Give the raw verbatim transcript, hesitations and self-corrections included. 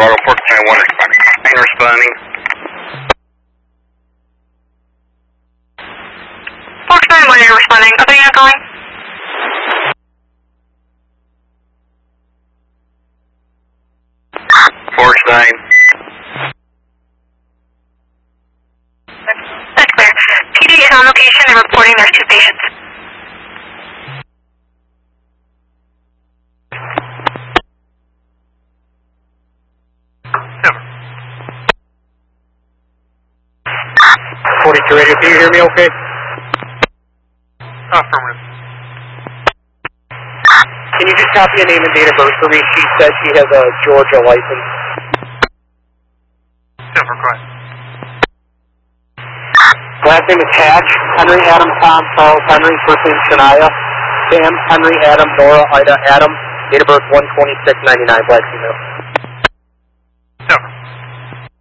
Bravo, Fox nine one responding. responding. Fox nine one, you're responding. Other unit calling? Fox nine. That's clear. P D is on location and reporting there's two patients. forty-two radio, can you hear me okay? Affirmative. Can you just copy a name and date of birth for me? She says she has a Georgia license. Silver, go ahead. Last name is Hatch, Henry, Adam, Tom, Charles, Henry, first name Shania, Sam, Henry, Adam, Nora, Ida, Adam, date of birth one twenty-six ninety-nine, black female.